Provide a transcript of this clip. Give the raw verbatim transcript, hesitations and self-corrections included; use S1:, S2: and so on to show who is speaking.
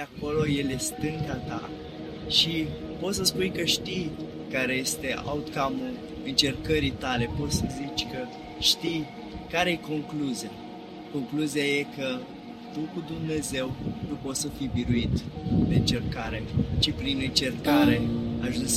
S1: acolo, El e stânga ta și poți să spui că știi care este outcome-ul încercării tale, poți să zici că știi care e concluzia. Concluzia e că tu cu Dumnezeu nu poți să fii biruit de încercare, ci prin încercare ajungi